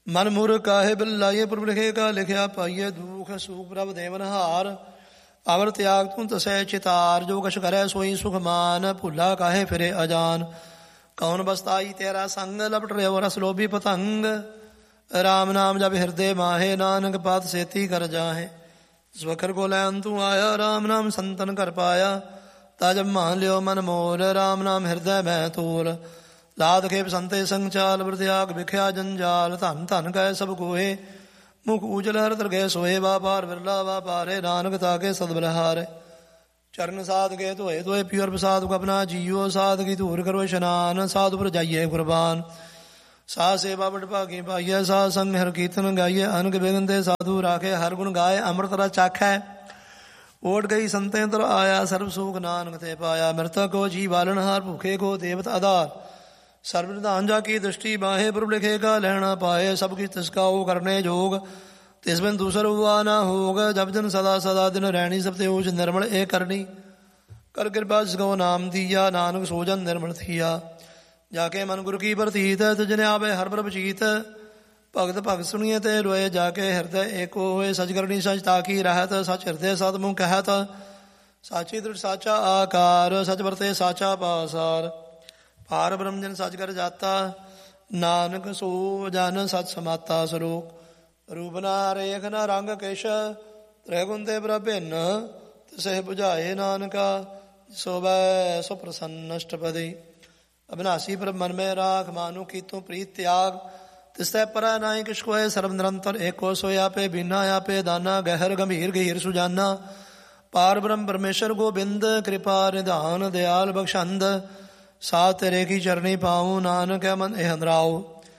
ਮਨ ਮੁਰ ਕਾਹੇ ਬਿਲ ਲਾਈਏ ਪ੍ਰਭ ਲਿਖੇਗਾ ਲਿਖਿਆ ਪਾਈਏ ਦੁਖ ਸੁਖ ਪ੍ਰਭ ਦੇਵਨ ਹਾਰ ਅਵਰ ਤਿਆਗ ਤੂੰ ਤਸੈ ਚਿਤਾਰ ਜੋ ਕਛ ਕਰੈ ਸੋਈ ਸੁਖ ਮਾਨ ਭੁੱਲਾ ਕਾਹੇ ਫਿਰੇ ਅਜਾਨ ਕੌਣ ਬਸਤਾਈ ਤੇਰਾ ਸੰਗ ਲਪਟ ਰਿਓ ਰਸ ਲੋਭੀ ਪਤੰਗ ਰਾਮ ਨਾਮ ਜਪ ਹਿਰਦੇ ਮਾਹੇ ਨਾਨਕ ਪਾਤ ਸੇਤੀ ਕਰ ਜਾਹੇ ਸਵਖਰ ਕੋ ਲੈਨ ਤੂੰ ਆਇਆ ਰਾਮ ਨਾਮ ਸੰਤਨ ਕਰ ਪਾਇਆ ਤਾ ਜਬ ਮਾਨ ਲਿਓ ਮਨ ਮੋਲ ਰਾਮ ਨਾਮ ਹਿਰਦੈ ਮੈਂ ਤੋਲ ਲਾਦ ਖੇਪ ਸੰਤੇ ਸੰਚਾਲ ਵਰਤਿਆਗ ਵਿਖਿਆ ਜੰਜਾਲ ਧਨ ਧਨ ਕੈ ਸਭ ਕੋਏ ਮੁਖ ਉਜਲ ਹਰ ਦਰਗਹਿ ਸੋਏ ਵਾਪਾਰ ਵਿਰਲਾ ਵਾਪਾਰੇ ਨਾਨਕ ਤਾਕੇ ਸਦਬਲਹਾਰੇ ਚਰਨ ਸਾਧ ਕੇ ਧੋਏ ਧੋਏ ਪਿਉਰ ਪ੍ਰਸਾਦ ਕੋ ਆਪਣਾ ਜੀਓ ਸਾਧ ਕੀ ਧੂਰ ਕਰੋ ਇਸ਼ਨਾਨ ਸਾਧੂ ਪਰ ਜਾਈਏ ਕੁਰਬਾਨ ਸਾਧ ਸੇਵਾ ਬੜ ਭਾਗੀ ਪਾਈਏ ਸਾਧ ਸੰਗ ਹਰ ਕੀਰਤਨ ਗਾਈਏ ਅਨਕ ਬੇਗਨ ਤੇ ਸਾਧੂ ਰਾਖੇ ਹਰ ਗੁਣ ਗਾਏ ਅੰਮ੍ਰਿਤ ਰਸ ਚਾਖੈ ਓਟ ਗਈ ਸੰਤੇ ਦਰ ਆਇਆ ਸਰਬ ਸੂਖ ਨਾਨਕ ਤੇ ਪਾਇਆ ਮਿਰਤਕ ਕੋ ਜੀ ਬਾਲਣ ਹਾਰ ਭੁਖੇ ਕੋ ਦੇਵਤ ਆਧਾਰ ਸਰਬ ਨਿਧਾਨ ਜਾ ਕੀ ਦ੍ਰਿਸ਼ਟੀ ਬਾਹੇ ਪ੍ਰਭ ਲਿਖੇਗਾ ਲੈਣਾ ਪਾਏ ਸਭ ਕੀ ਤਿਸਕਾਓ ਕਰਨੇ ਜੋਗ ਤਿਸ ਬਿਨ ਦੂਸਰ ਹੁਆ ਨਾ ਹੋਗ ਜਬ ਜਨ ਸਦਾ ਸਦਾ ਦਿਨ ਰਹਿਣੀ ਸਭ ਤੇ ਊਚ ਨਿਰਮਲ ਇਹ ਕਰਨੀ ਕਰ ਕਿਰਪਾ ਜਿਸ ਕੋ ਨਾਮ ਦੀਆ ਨਾਨਕ ਸੋ ਜਨ ਨਿਰਮਲ ਥੀਆ ਜਾ ਕੇ ਮਨ ਗੁਰ ਕੀ ਪ੍ਰਤੀਤ ਤੁਜਨੇ ਆਵੇ ਹਰ ਪ੍ਰਭ ਚੀਤ ਭਗਤ ਭਗਤ ਸੁਣੀਏ ਤੇ ਰੋਏ ਜਾ ਕੇ ਹਿਰਦੈ ਏਕੋ ਹੋਏ ਸਚ ਕਰਨੀ ਸਚ ਤਾਕੀ ਰਹਿਤ ਸਚ ਹਿਰਦੈ ਸਤ ਮੁਖ ਕਹਿਤ ਸਾਚੀ ਦ੍ਰਿੜ ਸਾਚਾ ਆਕਾਰ ਸਚ ਵਰਤੇ ਸਾਚਾ ਪਾਸਾਰ ਪਾਰ ਬ੍ਰਹਮ ਜਨ ਸਚ ਕਰ ਜਾਤਾ ਨਾਨਕ ਸੋ ਜਨ ਸਚ ਸਮਾਤਾ ਸਰੂਪ ਰੂਪ ਨਾ ਰੇਖ ਨਾ ਰੰਗ ਕਿਛ ਤ੍ਰੈਗੁਣ ਤੇ ਪ੍ਰਭਿੰਨ ਤਿਸਹਿ ਬੁਝਾਏ ਨਾਨਕਾ ਸੋਭੈ ਸੋ ਪ੍ਰਸੰਨ ਅਸ਼ਟਪਦੀ ਅਬਿਨਾਸੀ ਪ੍ਰਭ ਮਨ ਮੈਂ ਰਾਖ ਮਾਨੂ ਕੀਤੋਂ ਪ੍ਰੀਤ ਤਿਆਗ ਤਿਸੈ ਪਰੈ ਨਾਹੀ ਕਿਛ ਕੋਇ ਸਰਬ ਨਿਰੰਤਰ ਏਕੋ ਸੋਇ ਆਪੇ ਬਿਨਾ ਆਪੇ ਦਾਨਾ ਗਹਿਰ ਗੰਭੀਰ ਗਹੀਰ ਸੁਜਾਨਾ ਪਾਰ ਬ੍ਰਹਮ ਪਰਮੇਸ਼ਰ ਗੋਬਿੰਦ ਕਿਰਪਾ ਨਿਧਾਨ ਦਿਆਲ ਬਖਸ਼ੰਦ ਸਾਥ ਤੇਰੇ ਕੀ ਚਰਨੀ ਪਾਉ ਨਾਨਕ ਮਨ ਇਹ ਅੰਦਰਾਓ